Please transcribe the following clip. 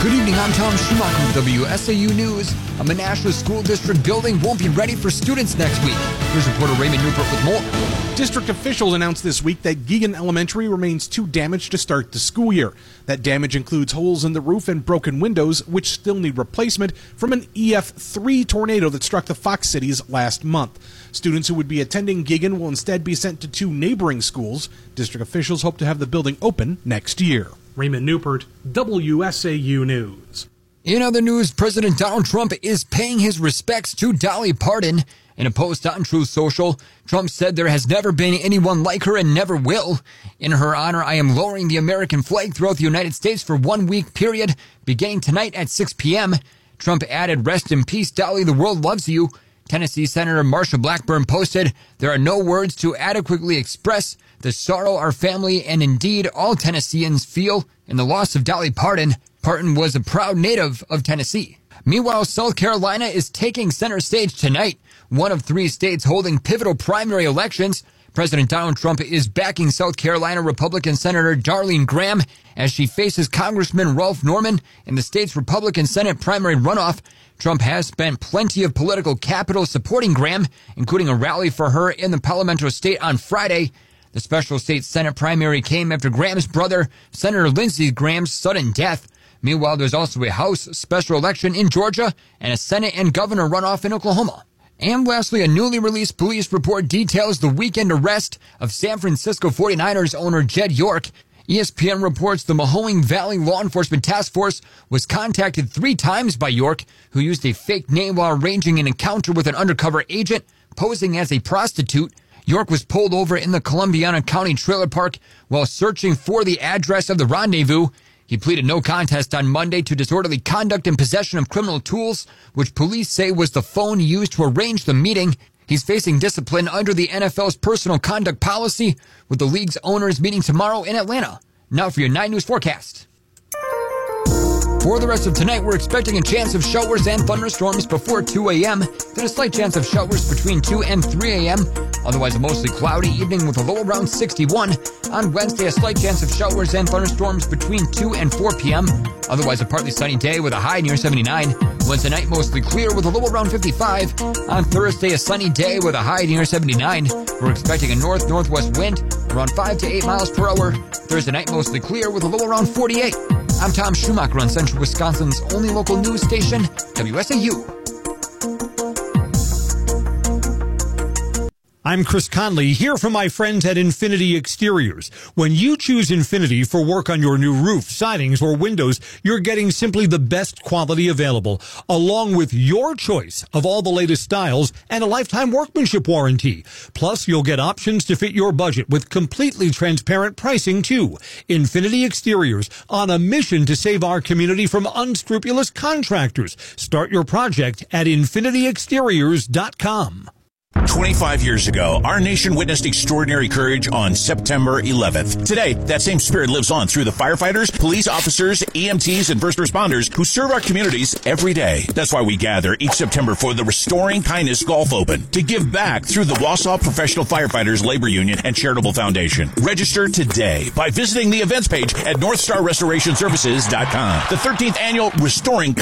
Good evening, I'm Tom Schumacher with WSAU News. A Menasha School District building won't be ready for students next week. Here's reporter Raymond Newport with more. District officials announced this week that Geoghan Elementary remains too damaged to start the school year. That damage includes holes in the roof and broken windows, which still need replacement from an EF3 tornado that struck the Fox Cities last month. Students who would be attending Geoghan will instead be sent to two neighboring schools. District officials hope to have the building open next year. Raymond Newport, WSAU News. In other news, President Donald Trump is paying his respects to Dolly Parton. In a post on Truth Social, Trump said there has never been anyone like her and never will. In her honor, I am lowering the American flag throughout the United States for 1 week period, beginning tonight at 6 p.m. Trump added, "Rest in peace, Dolly, the world loves you." Tennessee Senator Marsha Blackburn posted, "There are no words to adequately express the sorrow our family and indeed all Tennesseans feel in the loss of Dolly Parton. Parton was a proud native of Tennessee." Meanwhile, South Carolina is taking center stage tonight, one of 3 states holding pivotal primary elections. President Donald Trump is backing South Carolina Republican Senator Darlene Graham as she faces Congressman Ralph Norman in the state's Republican Senate primary runoff. Trump has spent plenty of political capital supporting Graham, including a rally for her in the Palmetto State on Friday. The special state Senate primary came after Graham's brother, Senator Lindsey Graham's sudden death. Meanwhile, there's also a House special election in Georgia and a Senate and governor runoff in Oklahoma. And lastly, a newly released police report details the weekend arrest of San Francisco 49ers owner Jed York. ESPN reports the Mahoning Valley Law Enforcement Task Force was contacted 3 times by York, who used a fake name while arranging an encounter with an undercover agent posing as a prostitute. York was pulled over in the Columbiana County trailer park while searching for the address of the rendezvous. He pleaded no contest on Monday to disorderly conduct and possession of criminal tools, which police say was the phone used to arrange the meeting. He's facing discipline under the NFL's personal conduct policy, with the league's owners meeting tomorrow in Atlanta. Now for your 9 News forecast. For the rest of tonight, we're expecting a chance of showers and thunderstorms before 2 a.m., then a slight chance of showers between 2 and 3 a.m., otherwise a mostly cloudy evening with a low around 61. On Wednesday, a slight chance of showers and thunderstorms between 2 and 4 p.m., otherwise a partly sunny day with a high near 79. Wednesday night, mostly clear with a low around 55. On Thursday, a sunny day with a high near 79. We're expecting a north-northwest wind around 5 to 8 miles per hour. Thursday night, mostly clear with a low around 48. I'm Tom Schumacher on Central Wisconsin's only local news station, WSAU. I'm Chris Conley, here from my friends at Infinity Exteriors. When you choose Infinity for work on your new roof, sidings, or windows, you're getting simply the best quality available, along with your choice of all the latest styles and a lifetime workmanship warranty. Plus, you'll get options to fit your budget with completely transparent pricing, too. Infinity Exteriors, on a mission to save our community from unscrupulous contractors. Start your project at infinityexteriors.com. 25 years ago, our nation witnessed extraordinary courage on September 11th. Today, that same spirit lives on through the firefighters, police officers, EMTs, and first responders who serve our communities every day. That's why we gather each September for the Restoring Kindness Golf Open to give back through the Wausau Professional Firefighters Labor Union and Charitable Foundation. Register today by visiting the events page at NorthstarRestorationServices.com. The 13th annual Restoring